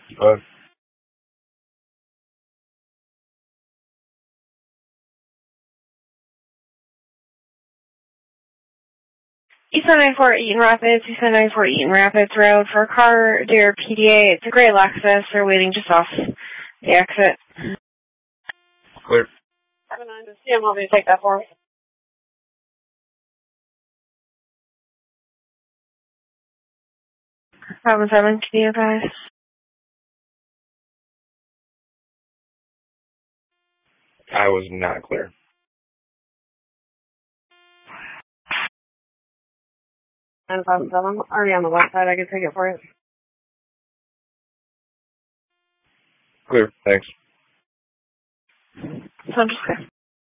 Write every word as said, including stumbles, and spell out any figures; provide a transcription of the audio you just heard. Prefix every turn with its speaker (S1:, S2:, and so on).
S1: Uh,
S2: East ninety-four Eaton Rapids, East ninety-four Eaton Rapids Road for a car, dear P D A. It's a gray Lexus. They're waiting just off the exit.
S1: clear.
S2: seven nine to C M, I'll be take that for me. seven seven, can you guys?
S1: I was not clear.
S2: nine five seven, I'm already on the west side. I can take it for you.
S1: Clear, thanks.
S2: So I'm just